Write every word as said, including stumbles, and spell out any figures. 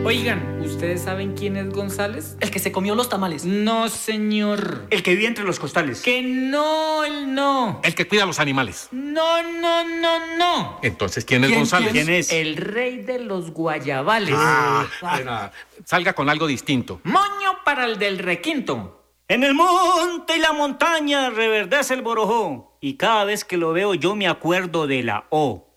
Oigan, ¿ustedes saben quién es González? El que se comió los tamales. No, señor. El que vive entre los costales. Que no, él no. El que cuida a los animales. No, no, no, no. Entonces, ¿quién es ¿Quién, González? ¿Quién es? El rey de los guayabales. Ah, era- salga con algo distinto. Moño para el del requinto. En el monte y la montaña reverdece el borojó. Y cada vez que lo veo yo me acuerdo de la O.